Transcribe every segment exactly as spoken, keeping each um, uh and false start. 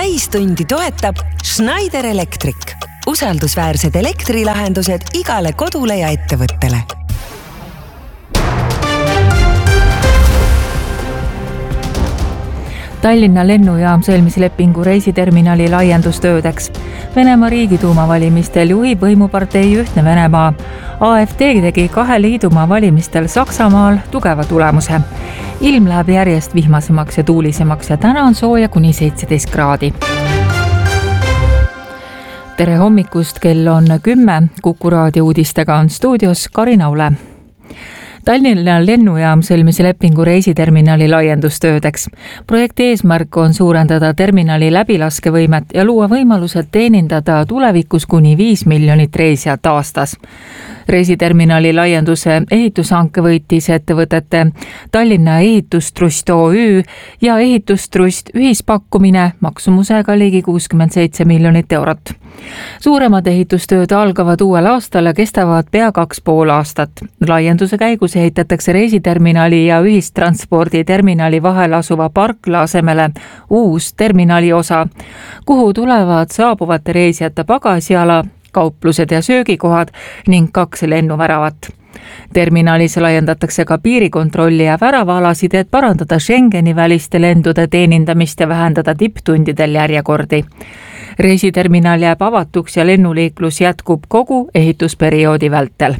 täistundi toetab Schneider Electric. Usaldusväärsed elektrilahendused igale kodule ja ettevõttele. Tallinna lennujaam sõlmis lepingu reisiterminali laiendustöödeks. Venemaa riigiduuma valimistel juhib võimupartei Ühtne Venemaa. A F D tegi kahe liidumaa valimistel Saksamaal tugeva tulemuse. Ilm läheb järjest vihmasemaks ja tuulisemaks ja täna on sooja kuni seitseteist kraadi. Tere hommikust, kell on kümme. Kuku raadio uudistega on stuudios Karin Aule. Tallinna lennujaam sõlmis lepingu reisiterminali laiendustöödeks. Projekti eesmärk on suurendada terminali läbilaskevõimet ja luua võimalused teenindada tulevikus kuni viis miljonit reisijat aastas. Reisiterminali laienduse ehitushanke võitis ettevõtete Tallinna Ehitustrust O Ü ja Ehitustrust ühispakkumine maksumusega ligi kuuskümmend seitse miljonit eurot. Suuremad ehitustööd algavad uuel aastal ja kestavad pea kaks pool aastat. Laienduse käigus ehitatakse reisiterminali ja ühistranspordi terminali vahel asuva parkla asemele uus terminali osa, kuhu tulevad saabuvate reisijate pagasiala, kauplused ja söögikohad ning kaks lennuväravat. Terminalis laiendatakse ka piirikontrolli ja väravaalasid, et parandada Schengeni väliste lendude teenindamist ja vähendada tipptundidel järjekordi. Reisiterminal jääb avatuks ja lennuliiklus jätkub kogu ehitusperioodi vältel.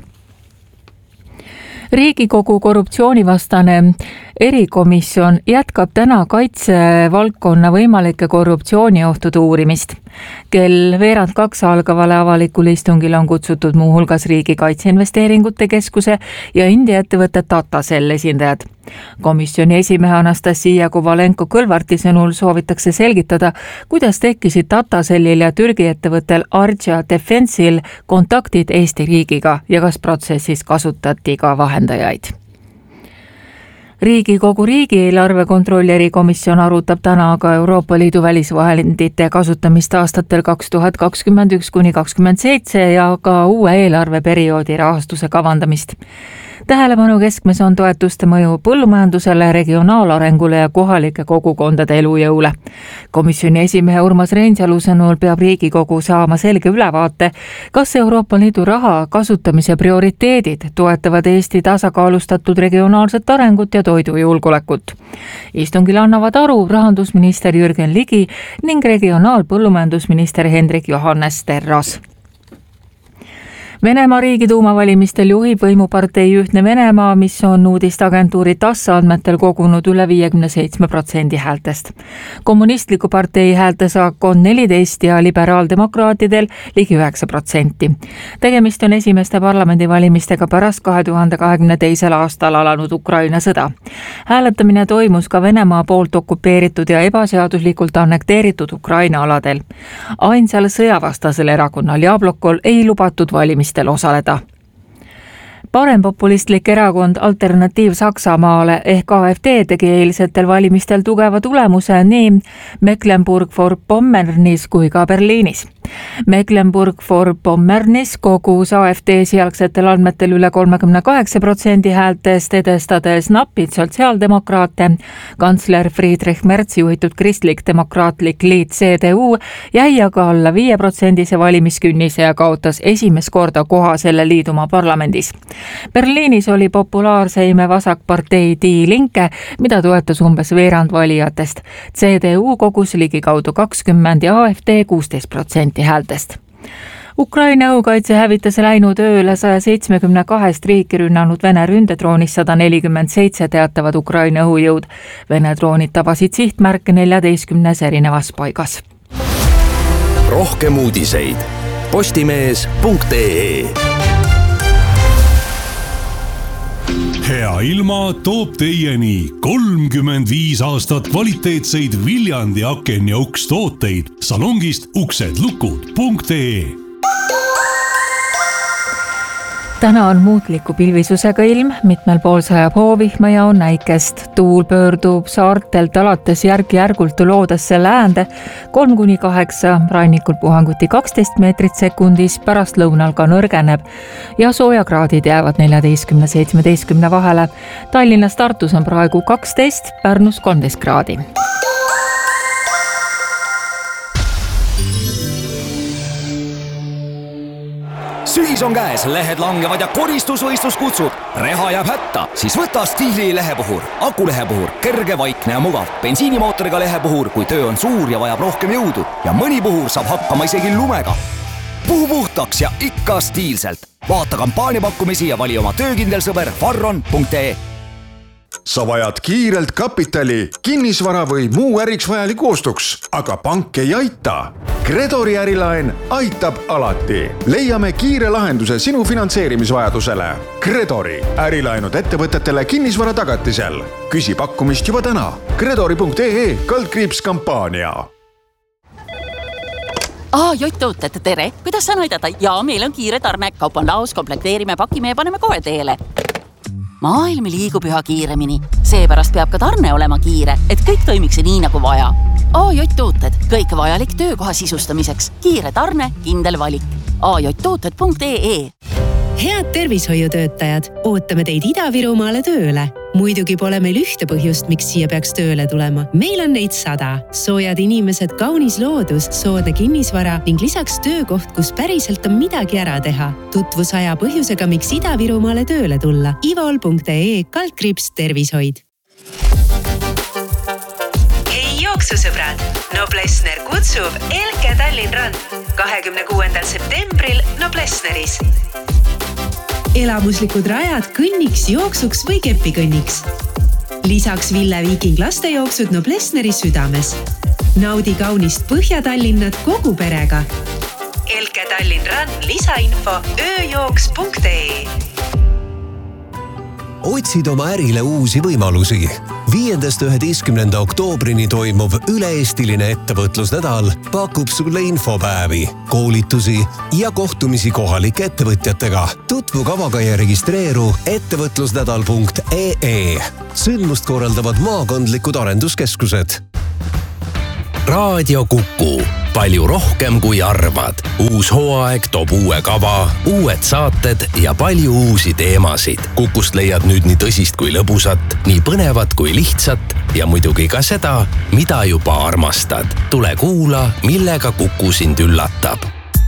Riigikogu korruptsioonivastane erikomisjon jätkab täna kaitsevaldkonna võimalike korruptsiooniohtude uurimist. Kell veerand kaks algavale avalikul istungil on kutsutud muu hulgas Riigi Kaitseinvesteeringute Keskuse ja India ettevõtte Tatacell esindajad. Komisjoni esimehe Anastasia Kovalenko-Kõlvarti sõnul soovitakse selgitada, kuidas tekkisid Tatacellil ja Türgi ettevõttel Arja Defensil kontaktid Eesti riigiga ja kas protsessis kasutati ka vahendajaid. Riigikogu riigieelarve kontrolli erikomisjon arutab täna aga Euroopa Liidu välisvahendite kasutamist aastatel kaks tuhat kakskümmend üks kuni kakskümmend seitse ja ka uue eelarveperioodi rahastuse kavandamist. Tähelepanu keskmes on toetuste mõju põllumajandusele, regionaalarengule ja kohalike kogukondade elujõule. Komisjoni esimehe Urmas Reinsalu sõnul peab Riigikogu saama selge ülevaate, kas Euroopa Liidu raha kasutamise prioriteedid toetavad Eesti tasakaalustatud regionaalset arengut ja toidujulgeolekut. Istungil annavad aru rahandusminister Jürgen Ligi ning regionaalpõllumajandusminister Hendrik Johannes Terras. Venemaa riigiduuma valimistel juhib võimupartei Ühtne Venemaa, mis on uudisteagentuuri TASS andmetel kogunud üle viiekümne seitsme protsendi häältest. Kommunistliku partei häältesaak on neliteist ja liberaaldemokraatidel ligi üheksa protsenti. Tegemist on esimeste parlamendivalimistega pärast kahe tuhande kahekümne teisel aastal alanud Ukraina sõda. Hääletamine toimus ka Venemaa poolt okupeeritud ja ebaseaduslikult annekteeritud Ukraina aladel. Ainsal sõjavastasel erakonnal Jablokol ei lubatud valimist osaleda. Parempopulistlik erakond Alternatiiv Saksamaale ehk A F D tegi eilsetel valimistel tugeva tulemuse nii Mecklenburg-Vorpommernis kui ka Berliinis. Mecklenburg-Vorpommernis kogus A F D sealsetel andmetel üle kolmekümne kaheksa protsendi häältest, edestades napid sotsiaaldemokraate. Kantsler Friedrich Merz juhitud kristlik-demokraatlik liit C D U jäi aga alla viie protsendise valimiskünnise ja kaotas esimest korda koha selle liidumaa parlamendis. Berliinis oli populaarseime vasakpartei Die Linke, mida toetas umbes veerand valijatest. C D U kogus ligikaudu kakskümmend ja A F D kuusteist protsenti häältest. Ukraina õhukaitse hävitas läinud ööle saja seitsmekümne kahest riiki rünnanud Vene ründedroonist sada nelikümmend seitse teatavad Ukraina õhujõud. Vene droonid tabasid sihtmärke neljateistkümnes erinevas paigas. Rohkem uudiseid postimees punkt ee. Hea ilma toob teieni kolmkümmend viis aastat kvaliteetseid Viljandi aken ja uks tooteid salongist uksedlukud punkt ee. Täna on muutliku pilvisusega ilm, mitmel pool sajab hoovihma ja on näikest. Tuul pöördub saartelt alates järk-järgult loodesse läände kolm kuni kaheksa, rannikul puhanguti kaksteist meetrit sekundis, pärast lõunal ka nõrgeneb ja soojakraadid jäävad neljateistkümne seitsmeteistkümne vahele. Tallinnas Tartus on praegu kaksteist, Pärnus kolmteist kraadi. suvis on käes, lehed langevad ja koristusvõistlus kutsub. Reha jääb hätta, siis võta Stiili lehepuhur. Akulehepuhur, kerge, vaikne ja mugav. Bensiinimootoriga lehepuhur, kui töö on suur ja vajab rohkem jõudu. Ja mõni puhur saab hakkama isegi lumega. Puhu puhtaks ja ikka stiilselt. Vaata kampaaniapakkumisi ja vali oma töökindel sõber farron punkt ee. Sa vajad kiirelt kapitali, kinnisvara või muu äriks vajaliku ostuks, aga pank ei aita. Credori ärilaen aitab alati. Leiame kiire lahenduse sinu finantseerimisvajadusele. Credori ärilaenud ettevõtetele kinnisvara tagatisel. Küsi pakkumist juba täna. Credori punkt ee kaldkriips kampaania. Aa, Jott-tooted, tere! Kuidas saan aidata? Jaa, meil on kiire tarne. Kaup on laos, komplekteerime, pakime ja paneme kohe teele. Maailm liigub üha kiiremini. Seepärast peab ka tarne olema kiire, et kõik toimiks nii nagu vaja. A J-tooted, kõik vajalik töökoha sisustamiseks. Kiire tarne, kindel valik. a j tooted punkt ee. Head tervishoiutöötajad, ootame teid Ida-Virumaale tööle. Muidugi pole meil ühte põhjust, miks siia peaks tööle tulema. Meil on neid sada. Soojad inimesed, kaunis loodus, soodne kinnisvara ning lisaks töökoht, kus päriselt on midagi ära teha. Tutvus aja põhjusega, miks Ida-Virumaale tööle tulla. ivol punkt ee kaldkriips tervishoid. Hei jooksusõbrad! Noblessner kutsub Elke Tallinn Rand kahekümne kuuendal septembril Noblessneris. Elamuslikud rajad kõnniks, jooksuks või kepikõnniks. Lisaks Ville Viiking lastejooksud Noblessneri südames. Naudi kaunist Põhja-Tallinnat kogu perega. Elke Tallinn Rand lisainfo ööjooks punkt ee. Otsid oma ärile uusi võimalusi. Viiendast üheteistkümnenda oktoobrini toimuv üle-eestiline ettevõtlusnädal pakub sulle infopäevi, koolitusi ja kohtumisi kohalike ettevõtjatega. Tutvu kavaga ja registreeru ettevõtlusnädal punkt ee. Sündmust korraldavad maakondlikud arenduskeskused. Raadio Kuku. Palju rohkem kui arvad. Uus hooaeg toob uue kava, uued saated ja palju uusi teemasid. Kukust leiad nüüd nii tõsist kui lõbusat, nii põnevat kui lihtsat ja muidugi ka seda, mida juba armastad. Tule kuula, millega Kuku sind üllatab.